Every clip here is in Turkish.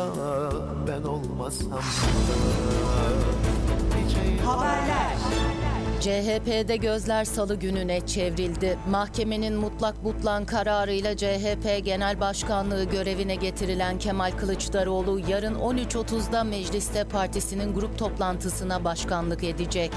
ben olmasam. Haberler. CHP'de gözler Salı gününe çevrildi. Mahkemenin mutlak butlan kararıyla CHP Genel Başkanlığı görevine getirilen Kemal Kılıçdaroğlu yarın 13.30'da mecliste partisinin grup toplantısına başkanlık edecek.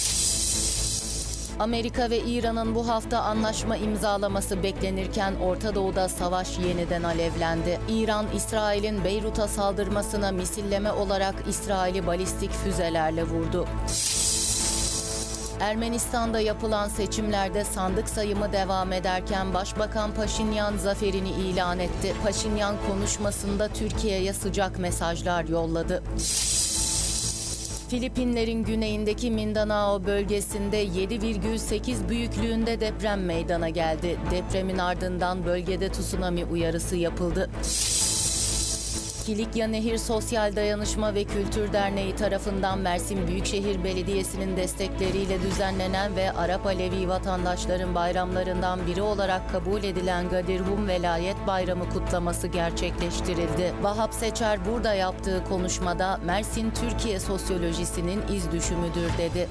Amerika ve İran'ın bu hafta anlaşma imzalaması beklenirken Orta Doğu'da savaş yeniden alevlendi. İran, İsrail'in Beyrut'a saldırmasına misilleme olarak İsrail'i balistik füzelerle vurdu. Ermenistan'da yapılan seçimlerde sandık sayımı devam ederken Başbakan Paşinyan zaferini ilan etti. Paşinyan konuşmasında Türkiye'ye sıcak mesajlar yolladı. Filipinlerin güneyindeki Mindanao bölgesinde 7,8 büyüklüğünde deprem meydana geldi. Depremin ardından bölgede tsunami uyarısı yapıldı. Kilikya Nehir Sosyal Dayanışma ve Kültür Derneği tarafından Mersin Büyükşehir Belediyesi'nin destekleriyle düzenlenen ve Arap Alevi vatandaşların bayramlarından biri olarak kabul edilen Gadirhum Velayet Bayramı kutlaması gerçekleştirildi. Vahap Seçer burada yaptığı konuşmada Mersin Türkiye sosyolojisinin iz düşümüdür dedi.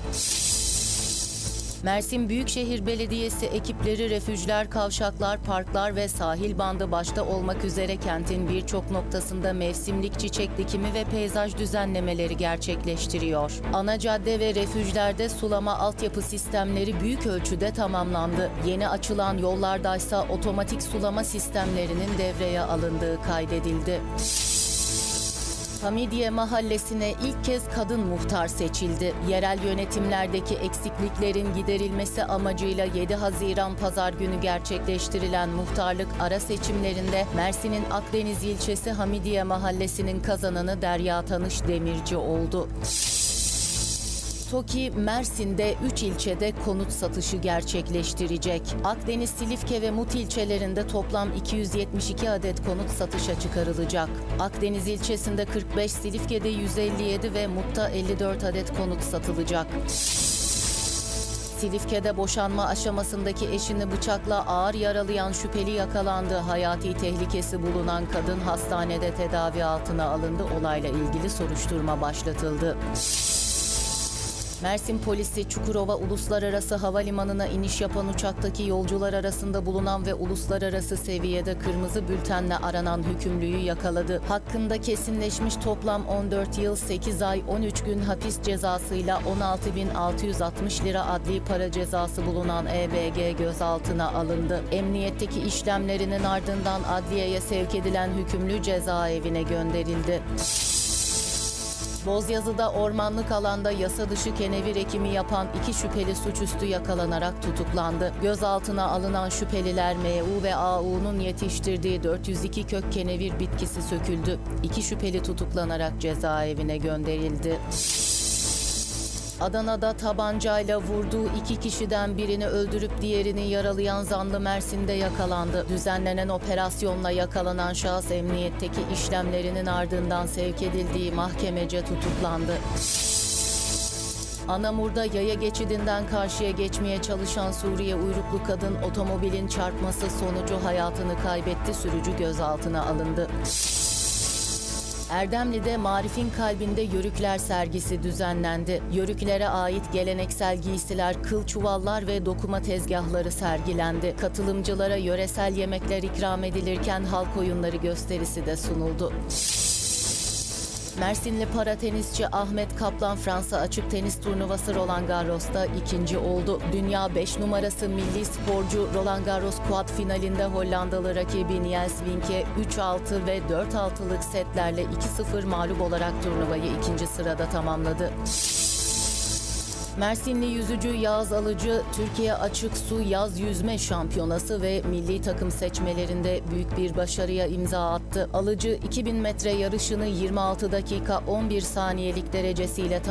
Mersin Büyükşehir Belediyesi ekipleri refüjler, kavşaklar, parklar ve sahil bandı başta olmak üzere kentin birçok noktasında mevsimlik çiçek dikimi ve peyzaj düzenlemeleri gerçekleştiriyor. Ana cadde ve refüjlerde sulama altyapı sistemleri büyük ölçüde tamamlandı. Yeni açılan yollardaysa otomatik sulama sistemlerinin devreye alındığı kaydedildi. Hamidiye Mahallesi'ne ilk kez kadın muhtar seçildi. Yerel yönetimlerdeki eksikliklerin giderilmesi amacıyla 7 Haziran Pazar günü gerçekleştirilen muhtarlık ara seçimlerinde Mersin'in Akdeniz ilçesi Hamidiye Mahallesi'nin kazananı Derya Tanış Demirci oldu. TOKİ, Mersin'de 3 ilçede konut satışı gerçekleştirecek. Akdeniz, Silifke ve Mut ilçelerinde toplam 272 adet konut satışa çıkarılacak. Akdeniz ilçesinde 45, Silifke'de 157 ve Mut'ta 54 adet konut satılacak. Silifke'de boşanma aşamasındaki eşini bıçakla ağır yaralayan şüpheli yakalandı. Hayati tehlikesi bulunan kadın hastanede tedavi altına alındı. Olayla ilgili soruşturma başlatıldı. Mersin polisi Çukurova Uluslararası Havalimanı'na iniş yapan uçaktaki yolcular arasında bulunan ve uluslararası seviyede kırmızı bültenle aranan hükümlüyü yakaladı. Hakkında kesinleşmiş toplam 14 yıl 8 ay 13 gün hapis cezasıyla 16.660 lira adli para cezası bulunan EBG gözaltına alındı. Emniyetteki işlemlerinin ardından adliyeye sevk edilen hükümlü cezaevine gönderildi. Bozyazı'da ormanlık alanda yasa dışı kenevir ekimi yapan 2 şüpheli suçüstü yakalanarak tutuklandı. Gözaltına alınan şüpheliler MU ve AU'nun yetiştirdiği 402 kök kenevir bitkisi söküldü. 2 şüpheli tutuklanarak cezaevine gönderildi. Adana'da tabancayla vurduğu 2 kişiden birini öldürüp diğerini yaralayan zanlı Mersin'de yakalandı. Düzenlenen operasyonla yakalanan şahıs emniyetteki işlemlerinin ardından sevk edildiği mahkemece tutuklandı. Anamur'da yaya geçidinden karşıya geçmeye çalışan Suriye uyruklu kadın otomobilin çarpması sonucu hayatını kaybetti. Sürücü gözaltına alındı. Erdemli'de Marif'in kalbinde yörükler sergisi düzenlendi. Yörüklere ait geleneksel giysiler, kıl çuvallar ve dokuma tezgahları sergilendi. Katılımcılara yöresel yemekler ikram edilirken halk oyunları gösterisi de sunuldu. Mersinli para tenisçi Ahmet Kaplan Fransa Açık Tenis Turnuvası Roland Garros'ta ikinci oldu. Dünya 5 numarası milli sporcu Roland Garros kuad finalinde Hollandalı rakibi Niels Wink'e 3-6 ve 4-6'lık setlerle 2-0 mağlup olarak turnuvayı ikinci sırada tamamladı. Mersinli yüzücü Yağız Alıcı, Türkiye Açık Su Yaz Yüzme Şampiyonası ve milli takım seçmelerinde büyük bir başarıya imza attı. Alıcı 2000 metre yarışını 26 dakika 11 saniyelik derecesiyle